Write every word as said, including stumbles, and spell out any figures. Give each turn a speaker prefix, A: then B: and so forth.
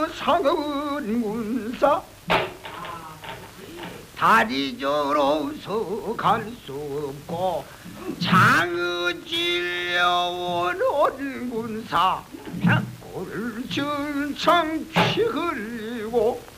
A: 상은 군사 다리 저로서 갈 수 없고 장의 찔려온 어린 군사 백골 전창 피 흘리고